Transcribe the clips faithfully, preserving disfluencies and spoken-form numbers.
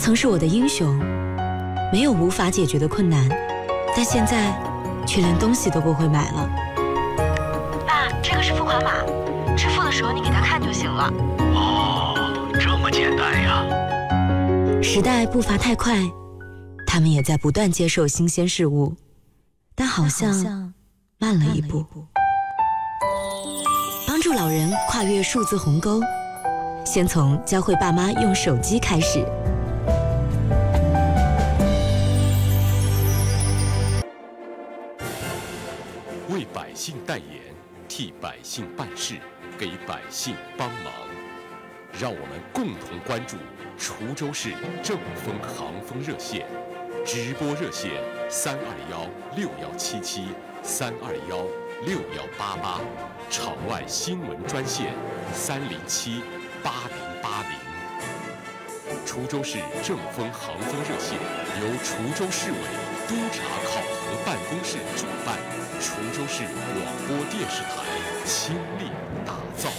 曾是我的英雄，没有无法解决的困难，但现在却连东西都不会买了。 爸，这个是付款码，支付的时候你给他看就行了。 哦，这么简单呀！ 时代步伐太快，他们也在不断接受新鲜事物，但好像慢了一步。帮助老人跨越数字鸿沟，先从教会爸妈用手机开始。 为百姓代言，替百姓办事，给百姓帮忙。让我们共同关注滁州市正风航风热线，直播热线三二幺六幺七七三二幺六幺八八，场外新闻专线三零七八零八零。滁州市正风航风热线由滁州市委督察考核办公室主办，滁州市广播电视台倾力打造。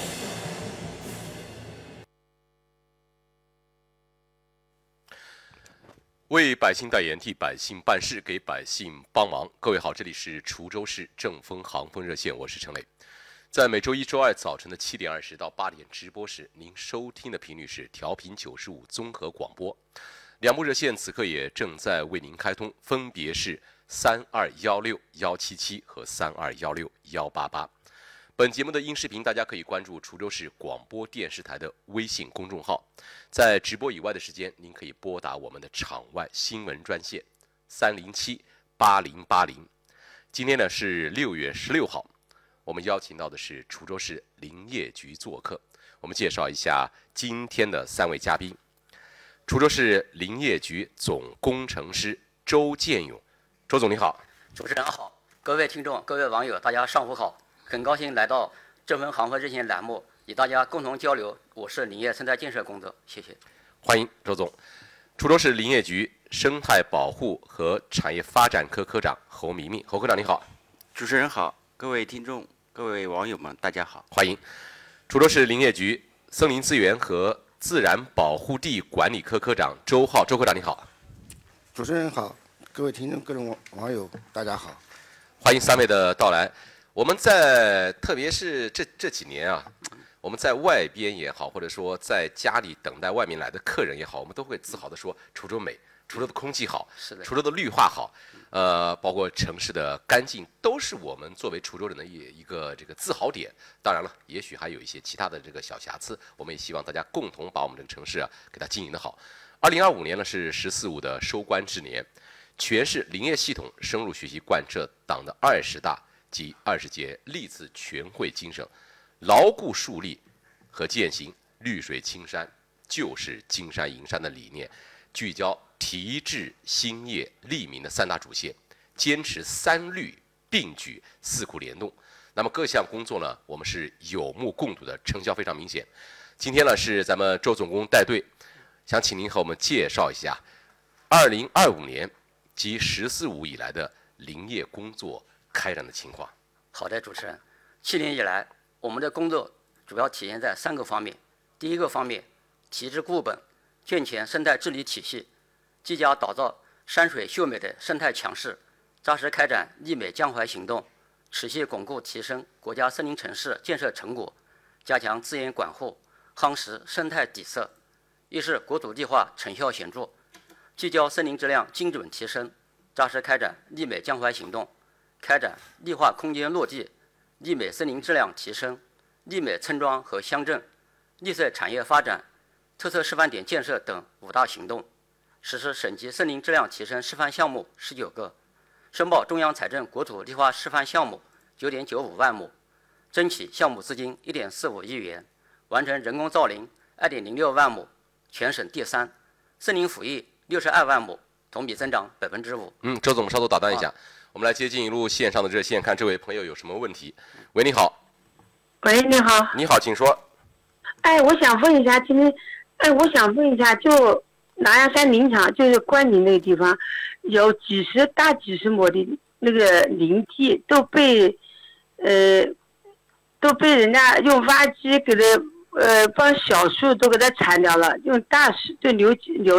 为百姓代言，替百姓办事，给百姓帮忙。各位好，这里是滁州市正风航风热线，我是陈磊。在每周一、周二早晨的七点二十到八点直播时，您收听的频率是调频九十五综合广播。两部热线此刻也正在为您开通，分别是三二幺六幺七七和三二幺六幺八八。本节目的音视频，大家可以关注滁州市广播电视台的微信公众号。在直播以外的时间，您可以拨打我们的场外新闻专线三零七八零八零。今天呢是六月十六号，我们邀请到的是滁州市林业局做客。我们介绍一下今天的三位嘉宾：滁州市林业局总工程师周建勇。周总你好。 主持人好，各位听众、各位网友，大家上午好。很高兴来到正风航风热线栏目，与大家共同交流我市林业生态建设工作。谢谢。 欢迎周总。滁州市林业局生态保护和产业发展科科长侯明明。侯科长你好。 主持人好，各位听众、各位网友们，大家好。 欢迎。滁州市林业局森林资源和自然保护地管理科科长周浩。周科长你好。 主持人好，各位听众、各位网友，大家好。 欢迎三位的到来。我们在特别是这这几年啊，我们在外边也好，或者说在家里等待外面来的客人也好，我们都会自豪地说滁州美，滁州的空气好， 是的， 滁州的绿化好，呃，包括城市的干净，都是我们作为滁州人的一一个这个自豪点。当然了，也许还有一些其他的这个小瑕疵，我们也希望大家共同把我们这个城市啊给它经营得好。二零二五年呢是“十四五”的收官之年，全市林业系统深入学习贯彻党的二十大及二十届历次全会精神，牢固树立和践行绿水青山就是金山银山的理念，聚焦提质兴业利民的三大主线，坚持三绿并举四库联动。那么各项工作呢，我们是有目共睹的，成效非常明显。今天呢是咱们周总工带队，想请您和我们介绍一下二零二五年及“十四五”以来的林业工作开展的情况。 好的，主持人。去年以来，我们的工作主要体现在三个方面。第一个方面，提质固本，健全生态治理体系，积极打造山水秀美的生态强势，扎实开展利美江淮行动，持续巩固提升国家森林城市建设成果，加强资源管护，夯实生态底色。一是国土绿化成效显著，聚焦森林质量精准提升，扎实开展利美江淮行动，开展绿化空间落地、利美森林质量提升、利美村庄和乡镇、绿色产业发展、特色示范点建设等五大行动，实施省级森林质量提升示范项目十九个，申报中央财政国土绿化示范项目九点九五万亩，争取项目资金一点四五亿元，完成人工造林二点零六万亩，全省第三，森林复育六十二万亩，同比增长百分之五。 嗯，周总稍作打断一下。啊，我们来接进一路线上的热线，看这位朋友有什么问题。喂，你好。 喂，你好。 你好，请说。 哎，我想问一下，今天，哎，我想问一下，就南阳山林场，就是关林那个地方，有几十大几十亩的那个林地都被，呃，都被人家用挖机给它，呃，帮小树都给它铲掉了，用大树都留留。